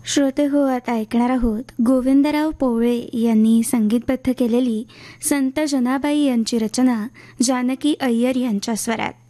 श्रोते हो, आता ऐकणार आहोत गोविंदराव पोवळे यांनी संगीतबद्ध केलेली संत जनाबाई यांची रचना जानकी अय्यर यांच्या स्वरात.